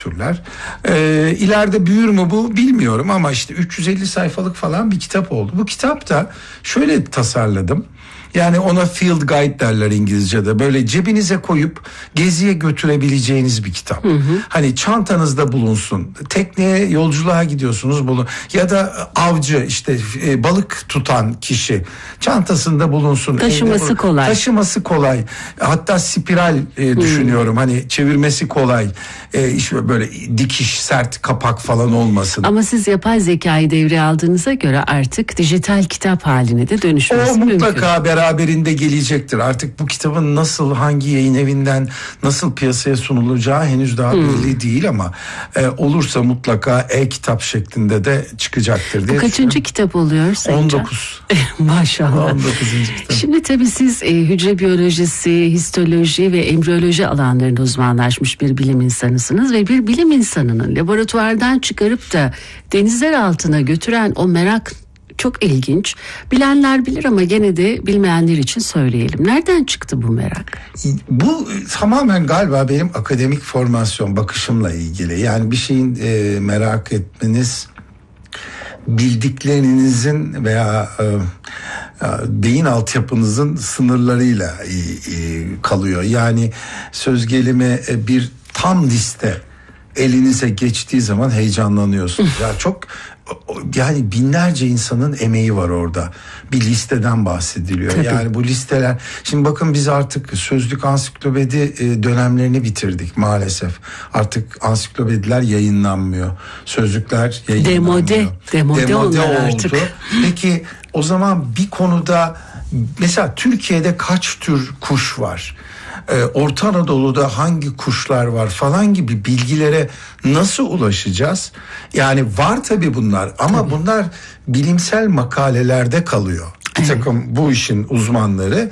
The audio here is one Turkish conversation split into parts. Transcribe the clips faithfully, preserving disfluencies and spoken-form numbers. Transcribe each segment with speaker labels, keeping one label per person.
Speaker 1: türler. Ee, ileride büyür mü bu bilmiyorum ama işte üç yüz elli sayfalık falan bir kitap oldu. Bu kitap da şöyle tasarladım. Yani ona field guide derler İngilizce'de. Böyle cebinize koyup geziye götürebileceğiniz bir kitap. Hı hı. Hani çantanızda bulunsun. Tekneye yolculuğa gidiyorsunuz bulun. Ya da avcı işte e, balık tutan kişi çantasında bulunsun.
Speaker 2: Taşıması
Speaker 1: Evde,
Speaker 2: kolay.
Speaker 1: Taşıması kolay. Hatta spiral e, düşünüyorum. Hı. Hani çevirmesi kolay. E, işte böyle dikiş, sert kapak falan olmasın.
Speaker 2: Ama siz yapay zekayı devreye aldığınıza göre artık dijital kitap haline de dönüşmesi mümkün.
Speaker 1: O mutlaka beraber beraberinde gelecektir. Artık bu kitabın nasıl, hangi yayın evinden nasıl piyasaya sunulacağı henüz daha hmm. belli değil ama e, olursa mutlaka e-kitap şeklinde de çıkacaktır diye.
Speaker 2: Bu kaçıncı kitap oluyor Sayın
Speaker 1: on dokuz.
Speaker 2: Maşallah.
Speaker 1: on dokuzuncu kitap.
Speaker 2: Şimdi tabii siz e, hücre biyolojisi, histoloji ve embriyoloji alanlarında uzmanlaşmış bir bilim insanısınız ve bir bilim insanının laboratuvardan çıkarıp da denizler altına götüren o merak çok ilginç. Bilenler bilir ama gene de bilmeyenler için söyleyelim. Nereden çıktı bu merak?
Speaker 1: Bu tamamen galiba benim akademik formasyon bakışımla ilgili. Yani bir şeyin e, merak etmeniz bildiklerinizin veya e, beyin altyapınızın sınırlarıyla e, e, kalıyor. Yani söz gelimi e, bir tam liste elinize geçtiği zaman heyecanlanıyorsunuz. Ya çok yani binlerce insanın emeği var orada. Bir listeden bahsediliyor. Tabii. Yani bu listeler, şimdi bakın biz artık sözlük ansiklopedi dönemlerini bitirdik maalesef. Artık ansiklopediler yayınlanmıyor. Sözlükler yayınlanmıyor.
Speaker 2: Demode, demode, demode oldu. Artık.
Speaker 1: Peki o zaman bir konuda mesela Türkiye'de kaç tür kuş var? Orta Anadolu'da hangi kuşlar var falan gibi bilgilere nasıl ulaşacağız? Yani var tabii bunlar ama tabii. bunlar bilimsel makalelerde kalıyor. Bir takım bu işin uzmanları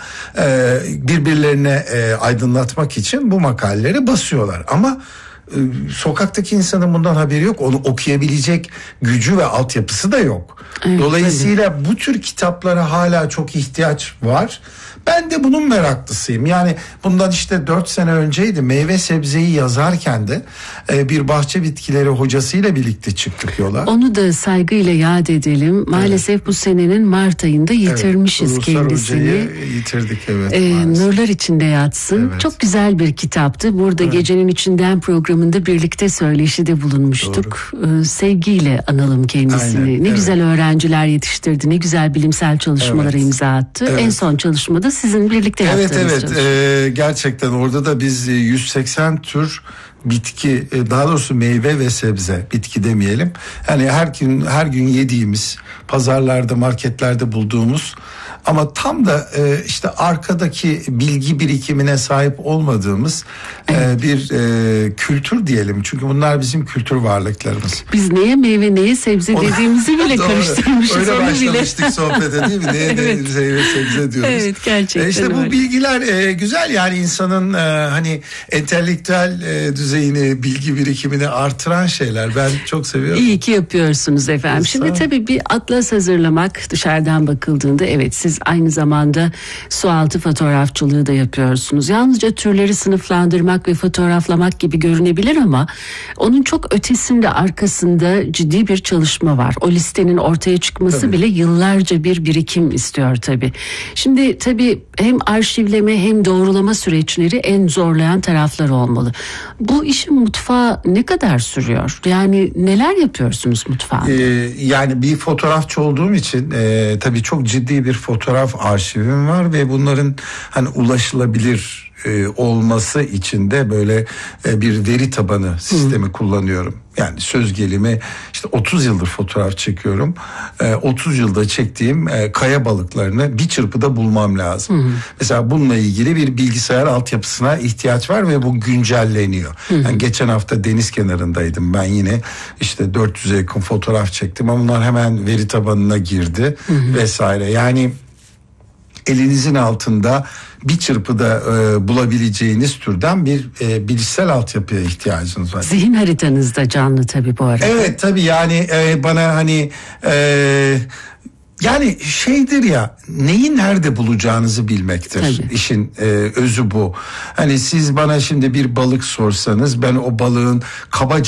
Speaker 1: birbirlerine aydınlatmak için bu makaleleri basıyorlar ama sokaktaki insanın bundan haberi yok. Onu okuyabilecek gücü ve altyapısı da yok. Evet, dolayısıyla tabii. bu tür kitaplara hala çok ihtiyaç var. Ben de bunun meraklısıyım. Yani bundan işte dört sene önceydi. Meyve sebzeyi yazarken de e, bir bahçe bitkileri hocasıyla birlikte çıktık yola.
Speaker 2: Onu da saygıyla yad edelim. Maalesef evet. bu senenin Mart ayında yitirmişiz evet, kendisini.
Speaker 1: Hocayı yitirdik evet.
Speaker 2: Ee, nurlar içinde yatsın. Evet. Çok güzel bir kitaptı. Burada evet. Gecenin İçinden programında birlikte söyleşide bulunmuştuk. Ee, sevgiyle analım kendisini. Aynen, ne evet. güzel öğrenciler yetiştirdi. Ne güzel bilimsel çalışmalara evet. imza attı. Evet. En son çalışmada sizin birlikte yaptığınız
Speaker 1: evet, evet.
Speaker 2: çalışma.
Speaker 1: Ee, gerçekten orada da biz yüz seksen tür bitki, daha doğrusu meyve ve sebze, bitki demeyelim. Yani her gün her gün yediğimiz, pazarlarda, marketlerde bulduğumuz ama tam da e, işte arkadaki bilgi birikimine sahip olmadığımız evet. e, bir e, kültür diyelim. Çünkü bunlar bizim kültür varlıklarımız.
Speaker 2: Biz neye meyve neye sebze dediğimizi bile karıştırmışız.
Speaker 1: Öyle başlamıştık bile. Sohbete değil mi? Neye evet. meyve sebze diyoruz.
Speaker 2: Evet gerçekten
Speaker 1: e işte bu öyle. Bilgiler e, güzel yani insanın e, hani entelektüel e, düzeyini, bilgi birikimini artıran şeyler. Ben çok seviyorum.
Speaker 2: İyi ki yapıyorsunuz efendim. Sağ Şimdi tabii bir atlas hazırlamak dışarıdan bakıldığında evet siz aynı zamanda sualtı fotoğrafçılığı da yapıyorsunuz. Yalnızca türleri sınıflandırmak ve fotoğraflamak gibi görünebilir ama onun çok ötesinde arkasında ciddi bir çalışma var. O listenin ortaya çıkması tabii. bile yıllarca bir birikim istiyor tabii. Şimdi tabii hem arşivleme hem doğrulama süreçleri en zorlayan tarafları olmalı. Bu işin mutfağı ne kadar sürüyor? Yani neler yapıyorsunuz mutfağında?
Speaker 1: Ee, yani bir fotoğrafçı olduğum için e, tabii çok ciddi bir fotoğraf arşivim var ve bunların hani ulaşılabilir e, olması için de böyle e, bir veri tabanı sistemi Hı. kullanıyorum. Yani söz gelimi işte otuz yıldır fotoğraf çekiyorum. E, otuz yılda çektiğim e, kaya balıklarını bir çırpıda bulmam lazım. Hı. Mesela bununla ilgili bir bilgisayar altyapısına ihtiyaç var ve bu güncelleniyor. Hı. Yani geçen hafta deniz kenarındaydım. Ben yine işte dört yüze yakın fotoğraf çektim ama bunlar hemen veri tabanına girdi Hı. vesaire. Yani elinizin altında bir çırpıda e, bulabileceğiniz türden bir e, bilişsel altyapıya ihtiyacınız var.
Speaker 2: Zihin haritanız da canlı tabii bu arada.
Speaker 1: Evet tabii yani e, bana hani e, Yani şeydir ya, neyi nerede bulacağınızı bilmektir.
Speaker 2: Tabii.
Speaker 1: İşin e, özü bu. Hani siz bana şimdi bir balık sorsanız ben o balığın kabaca